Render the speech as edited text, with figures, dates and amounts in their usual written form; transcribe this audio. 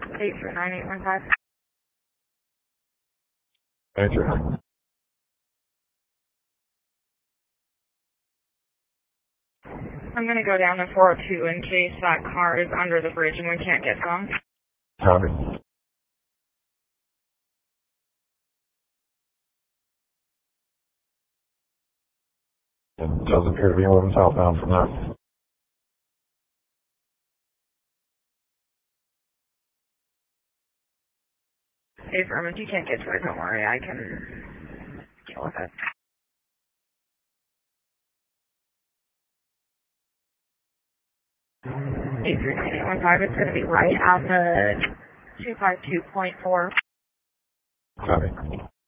839-815. Answer. I'm going to go down to 402 in case that car is under the bridge and we can't get some. Copy. It does appear to be moving southbound from there. Hey, Vermin, if you can't get to it, don't worry. I can deal with it. 839-815, it's going to be right out the 252.4. Copy.